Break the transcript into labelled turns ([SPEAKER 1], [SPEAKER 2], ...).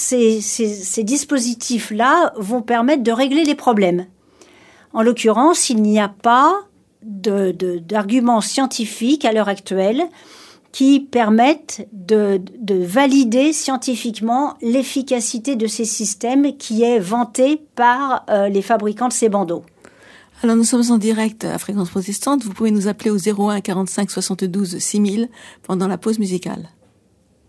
[SPEAKER 1] Ces dispositifs-là vont permettre de régler les problèmes. En l'occurrence, il n'y a pas d'arguments scientifiques à l'heure actuelle qui permettent de valider scientifiquement l'efficacité de ces systèmes qui est vantée par les fabricants de ces bandeaux.
[SPEAKER 2] Alors nous sommes en direct à Fréquence Protestante. Vous pouvez nous appeler au 01 45 72 6000 pendant la pause musicale.